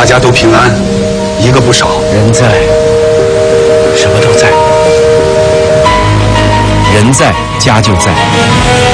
家都平安，一个不少。 人在，什么都在。人在，家就在。